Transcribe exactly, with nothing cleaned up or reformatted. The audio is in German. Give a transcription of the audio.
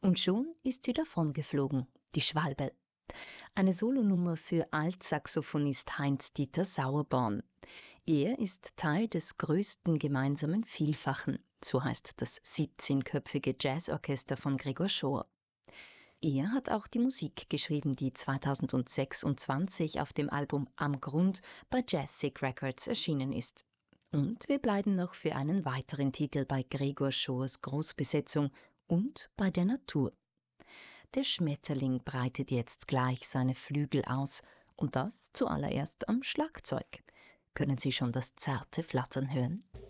Und schon ist sie davongeflogen, die Schwalbe. Eine Solonummer für Altsaxophonist Heinz-Dieter Sauerborn. Er ist Teil des größten gemeinsamen Vielfachen, so heißt das siebzehnköpfige Jazzorchester von Gregor Schohr. Er hat auch die Musik geschrieben, die zweitausendsechsundzwanzig auf dem Album Am Grund bei Jazzig Records erschienen ist. Und wir bleiben noch für einen weiteren Titel bei Gregor Schohrs Großbesetzung und bei der Natur. Der Schmetterling breitet jetzt gleich seine Flügel aus, und das zuallererst am Schlagzeug. Können Sie schon das zarte Flattern hören?